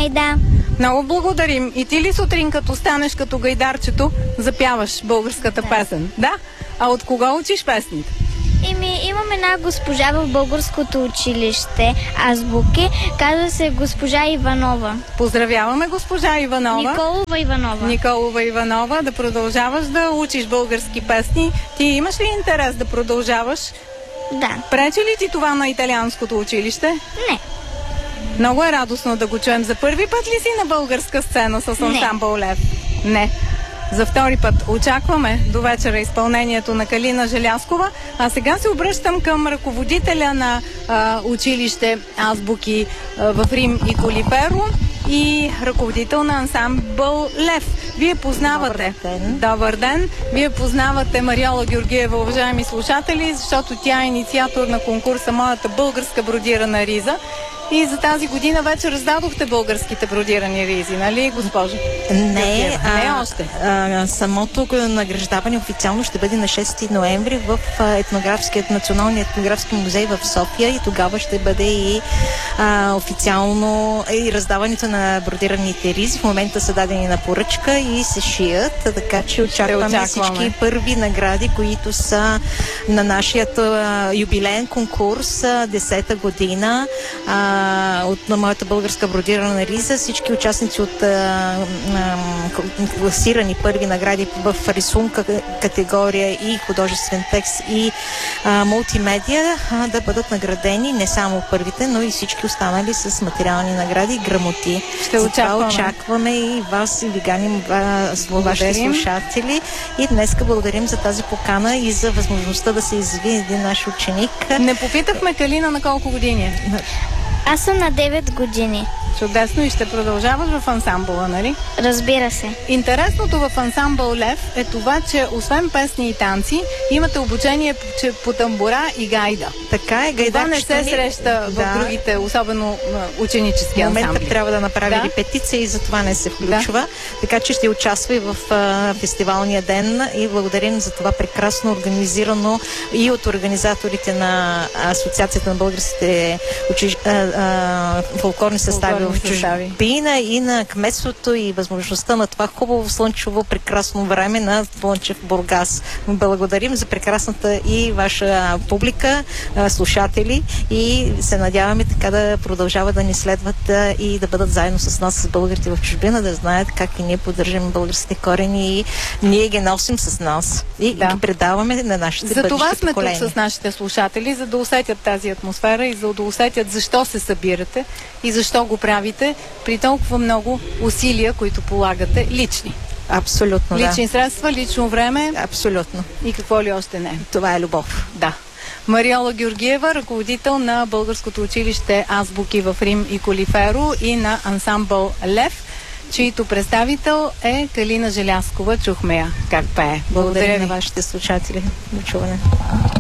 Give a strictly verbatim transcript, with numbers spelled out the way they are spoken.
да. Много благодарим. И ти ли сутрин, като станеш като гайдарчето, запяваш българската Да. песен? Да? А от кого учиш песните? Еми, имам една госпожа в българското училище Азбуки. Казва се госпожа Иванова. Поздравяваме госпожа Иванова. Николова Иванова. Николова Иванова, да продължаваш да учиш български песни. Ти имаш ли интерес да продължаваш? Да. Пречи ли ти това на италианското училище? Не. Много е радостно да го чуем. За първи път ли си на българска сцена с ансамбъл Лев? Не. За втори път очакваме до вечера изпълнението на Калина Желязкова. А сега се обръщам към ръководителя на а, училище Азбуки а, в Рим и Колиферо и ръководител на ансамбъл Лев. Вие познавате. Добър ден. Добър ден. Вие познавате Мариола Георгиева, уважаеми слушатели, защото тя е инициатор на конкурса Моята българска бродирана риза. И за тази година вече раздадохте българските бродирани ризи, нали, госпожо? Не, а, не още. А, самото награждаване официално ще бъде на шести ноември в етнографският, Националния етнографски музей в София и тогава ще бъде и а, официално и раздаването на бродираните ризи. В момента са дадени на поръчка и се шият, така че очакваме, очакваме всички първи награди, които са на нашия юбилеен конкурс, десета година. А, от на моята българска бродирана риза. Всички участници от а, а, класирани първи награди в рисунка категория и художествен текст и а, мултимедия а, да бъдат наградени не само първите, но и всички останали с материални награди и грамоти. Ще очакваме. очакваме и вас и ви ганим вашите слушатели. И днеска благодарим за тази покана и за възможността да се изяви един наш ученик. Не попитахме Калина на колко години е? Аз съм на девет години. Чудесно, и ще продължаваш в ансамбъла, нали? Разбира се. Интересното в ансамбъл Лев е това, че освен песни и танци, имате обучение по, по тамбура и гайда. Така е, гайда. Това не се среща да. в другите, особено ученически ансамбли. В момента трябва да направи да? репетиция и за това не се включва. Да. Така че ще участва и в а, фестивалния ден и благодарим за това прекрасно организирано и от организаторите на Асоциацията на българските учи... а, а, фолклорни състави в чужбина и на кметството и възможността на това хубаво слънчево прекрасно време на Слънчев Бургас. Благодарим за прекрасната и ваша публика, слушатели и се надяваме така да продължават да ни следват и да бъдат заедно с нас, с българите в чужбина, да знаят как и ние поддържаме българските корени и ние ги носим с нас и да. ги предаваме на нашите бъдещи поколения. За това сме тук с нашите слушатели, за да усетят тази атмосфера и за да усетят защо се събирате и защо го правите при толкова много усилия, които полагате лични. Абсолютно, Лични да. средства, лично време. Абсолютно. И какво ли още не. Това е любов. Да. Мариола Георгиева, ръководител на българското училище Азбуки в Рим и Колиферо и на ансамбъл Лев, чието представител е Калина Желязкова. Чухме я как пее. Благодаря, Благодаря на вашите слушатели. До чуване.